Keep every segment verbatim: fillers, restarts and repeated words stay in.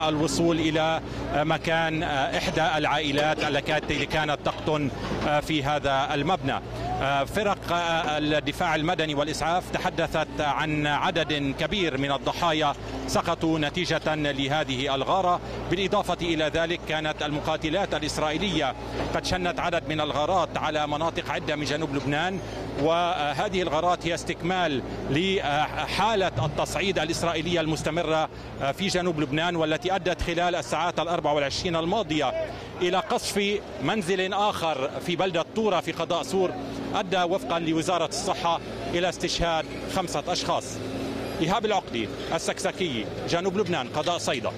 الوصول إلى مكان إحدى العائلات التي كانت تقطن في هذا المبنى. فرق الدفاع المدني والإسعاف تحدثت عن عدد كبير من الضحايا سقطوا نتيجة لهذه الغارة. بالإضافة إلى ذلك كانت المقاتلات الإسرائيلية قد شنت عدد من الغارات على مناطق عدة من جنوب لبنان، وهذه الغارات هي استكمال لحالة التصعيد الإسرائيلية المستمرة في جنوب لبنان، والتي أدت خلال الساعات الأربع والعشرين الماضية إلى قصف منزل آخر في بلدة طورة في قضاء سور، أدى وفقا لوزارة الصحة إلى استشهاد خمسة أشخاص. إيهاب العقدي، السكسكي، جنوب لبنان، قضاء صيدا.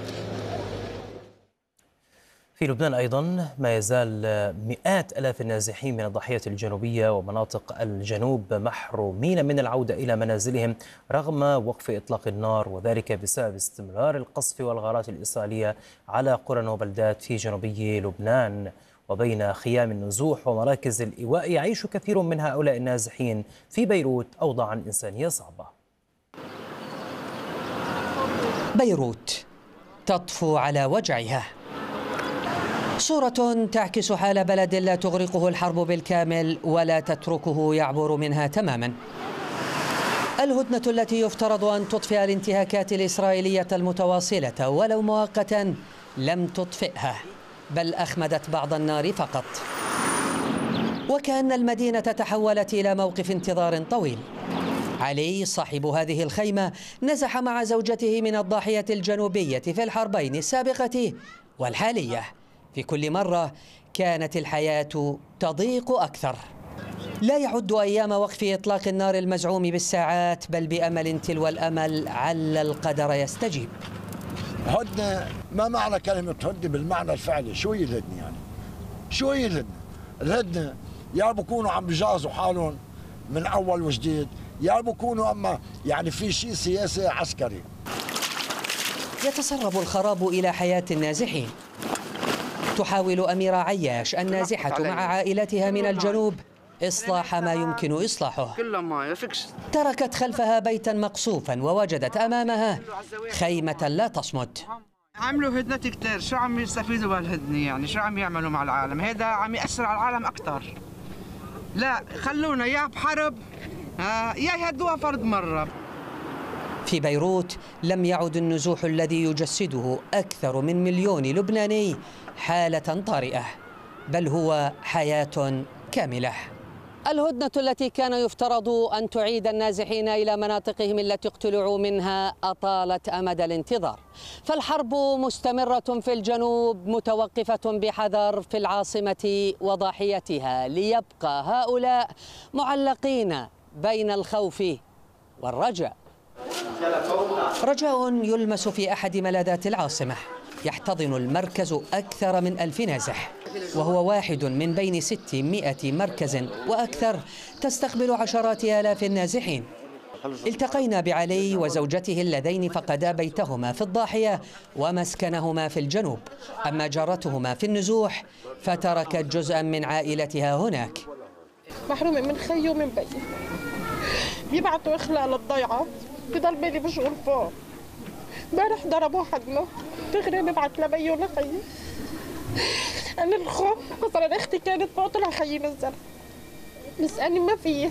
في لبنان أيضا ما يزال مئات ألاف النازحين من الضاحية الجنوبية ومناطق الجنوب محرومين من العودة إلى منازلهم رغم وقف إطلاق النار، وذلك بسبب استمرار القصف والغارات الإسرائيلية على قرى وبلدات في جنوبي لبنان. وبين خيام النزوح ومراكز الإيواء يعيش كثير من هؤلاء النازحين في بيروت أوضاعا إنسانية صعبة. بيروت تطفو على وجعها، صورة تعكس حال بلد لا تغرقه الحرب بالكامل ولا تتركه يعبر منها تماما. الهدنة التي يفترض أن تطفئ الانتهاكات الإسرائيلية المتواصلة ولو مؤقتا لم تطفئها، بل أخمدت بعض النار فقط، وكأن المدينة تحولت إلى موقف انتظار طويل. علي صاحب هذه الخيمة نزح مع زوجته من الضاحية الجنوبية في الحربين السابقة والحالية. في كل مرة كانت الحياة تضيق أكثر. لا يعد أيام وقف إطلاق النار المزعوم بالساعات، بل بأمل تلو الأمل عل القدر يستجيب. هدنة، ما معنى كلمة هدنة بالمعنى الفعلي؟ شو هي الهدنة يعني؟ شو هي الهدنة؟ الهدنة يا بكونوا عم بجازوا حالهم من أول وجديد، يا بكونوا أما يعني في شيء سياسي عسكري. يتسرب الخراب إلى حياة النازحين. تحاول أميرة عياش النازحة مع عائلتها من الجنوب إصلاح ما يمكن إصلاحه. تركت خلفها بيتا مقصوفا ووجدت أمامها خيمة لا تصمد. عملوا هدنة كتير، شو عم يستفيدوا بهالهدنة يعني؟ شو عم يعملوا مع العالم؟ هذا عم يأثر على العالم أكثر. لا خلونا يا بحرب يا يهدوها فرد مرة. في بيروت لم يعد النزوح الذي يجسده أكثر من مليون لبناني حالة طارئة، بل هو حياة كاملة. الهدنة التي كان يفترض أن تعيد النازحين إلى مناطقهم التي اقتلعوا منها أطالت أمد الانتظار، فالحرب مستمرة في الجنوب متوقفة بحذر في العاصمة وضاحيتها، ليبقى هؤلاء معلقين بين الخوف والرجاء. رجاء يلمس في أحد ملاذات العاصمة. يحتضن المركز أكثر من ألف نازح، وهو واحد من بين ستمائة مركز وأكثر تستقبل عشرات آلاف النازحين. التقينا بعلي وزوجته اللذين فقدا بيتهما في الضاحية ومسكنهما في الجنوب، أما جارتهما في النزوح فتركت جزءا من عائلتها هناك. محرومة من خي ومن بي، بيبعتوا إخلاء للضيعة، بضل بالي بشغل فوق. امبارح ضربوا حدنا، دغري ببعت لبي ولخيي. أنا الخوف مثلا أختي كانت فوق، طلع خيي نزل، بس أنا ما فيه.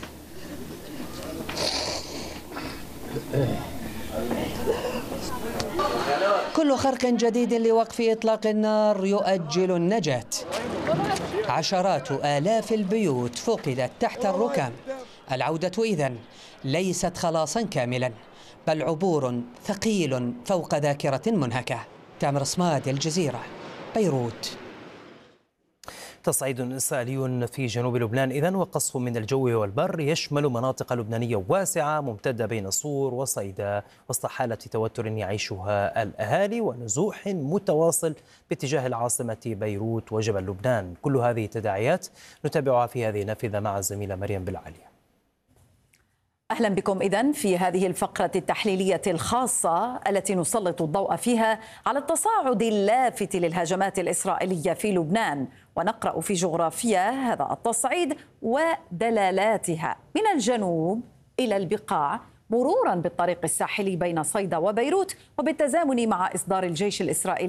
كل خرق جديد لوقف إطلاق النار يؤجل النجاة. عشرات آلاف البيوت فقدت تحت الركام. العودة إذن ليست خلاصا كاملا، بل عبور ثقيل فوق ذاكرة منهكة. تامر صماد، الجزيرة، بيروت. تصعيد إسرائيلي في جنوب لبنان إذن، وقصف من الجو والبر يشمل مناطق لبنانية واسعة ممتدة بين صور وصيدا، وسط حالة توتر يعيشها الأهالي ونزوح متواصل باتجاه العاصمة بيروت وجبل لبنان. كل هذه التداعيات نتابعها في هذه النافذة مع الزميلة مريم بالعالية. أهلا بكم إذن في هذه الفقرة التحليلية الخاصة التي نسلط الضوء فيها على التصاعد اللافت للهجمات الإسرائيلية في لبنان، ونقرأ في جغرافيا هذا التصعيد ودلالاتها من الجنوب إلى البقاع، مرورا بالطريق الساحلي بين صيدا وبيروت، وبالتزامن مع إصدار الجيش الإسرائيلي